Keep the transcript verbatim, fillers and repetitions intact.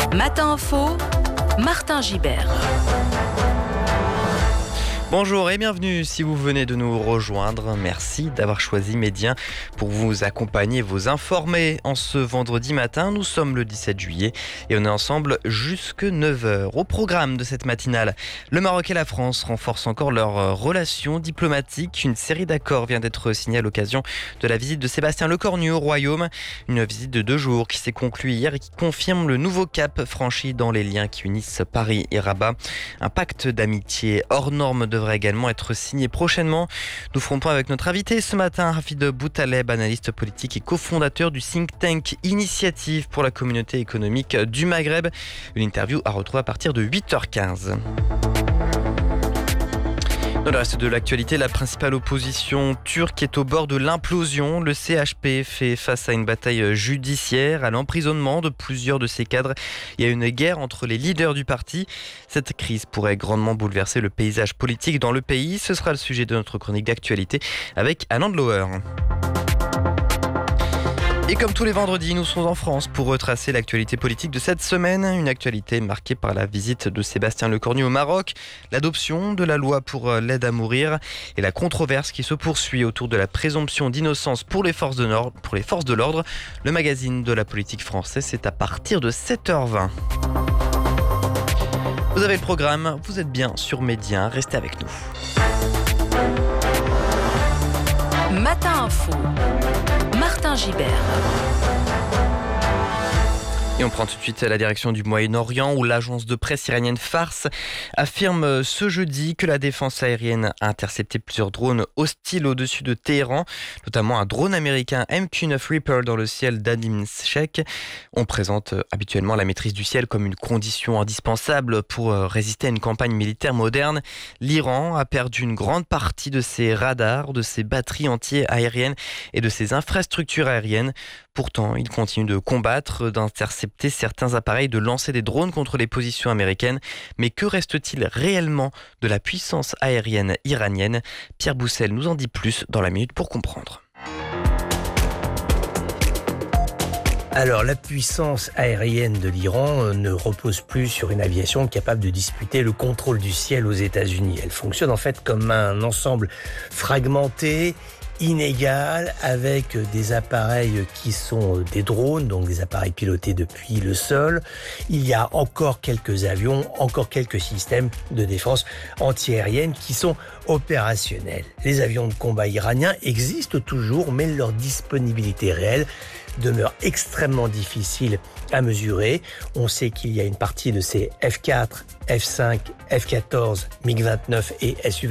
Matin Info, Martin Gibert. Bonjour et bienvenue si vous venez de nous rejoindre. Merci d'avoir choisi Média pour vous accompagner, vous informer. En ce vendredi matin, nous sommes le dix-sept juillet et on est ensemble jusque neuf heures. Au programme de cette matinale, le Maroc et la France renforcent encore leurs relations diplomatiques. Une série d'accords vient d'être signée à l'occasion de la visite de Sébastien Lecornu au Royaume. Une visite de deux jours qui s'est conclue hier et qui confirme le nouveau cap franchi dans les liens qui unissent Paris et Rabat. Un pacte d'amitié hors norme de devrait également être signé prochainement. Nous ferons point avec notre invité ce matin, Rafid Boutaleb, analyste politique et cofondateur du think tank Initiative pour la communauté économique du Maghreb. Une interview à retrouver à partir de huit heures quinze. Dans le reste de l'actualité, la principale opposition turque est au bord de l'implosion. Le C H P fait face à une bataille judiciaire, à l'emprisonnement de plusieurs de ses cadres. Il y a une guerre entre les leaders du parti. Cette crise pourrait grandement bouleverser le paysage politique dans le pays. Ce sera le sujet de notre chronique d'actualité avec Anand Lower. Et comme tous les vendredis, nous sommes en France pour retracer l'actualité politique de cette semaine. Une actualité marquée par la visite de Sébastien Lecornu au Maroc, l'adoption de la loi pour l'aide à mourir et la controverse qui se poursuit autour de la présomption d'innocence pour les forces de l'ordre. Pour les forces de l'ordre. Le magazine de la politique française, c'est à partir de sept heures vingt. Vous avez le programme, vous êtes bien sur Média, restez avec nous. Matin Info, Martin Gibert. Et on prend tout de suite la direction du Moyen-Orient où l'agence de presse iranienne Fars affirme ce jeudi que la défense aérienne a intercepté plusieurs drones hostiles au-dessus de Téhéran, notamment un drone américain M Q neuf Reaper dans le ciel d'Adimshek. On présente habituellement la maîtrise du ciel comme une condition indispensable pour résister à une campagne militaire moderne. L'Iran a perdu une grande partie de ses radars, de ses batteries anti-aériennes et de ses infrastructures aériennes. Pourtant, il continue de combattre, d'intercepter certains appareils, de lancer des drones contre les positions américaines. Mais que reste-t-il réellement de la puissance aérienne iranienne ? Pierre Boussel nous en dit plus dans la minute pour comprendre. Alors, la puissance aérienne de l'Iran ne repose plus sur une aviation capable de disputer le contrôle du ciel aux États-Unis. Elle fonctionne en fait comme un ensemble fragmenté, inégal, avec des appareils qui sont des drones, donc des appareils pilotés depuis le sol. Il y a encore quelques avions, encore quelques systèmes de défense antiaérienne qui sont opérationnels. Les avions de combat iraniens existent toujours, mais leur disponibilité réelle demeure extrêmement difficile à mesurer. On sait qu'il y a une partie de ces F quatre, F cinq, F quatorze, MiG vingt-neuf et S U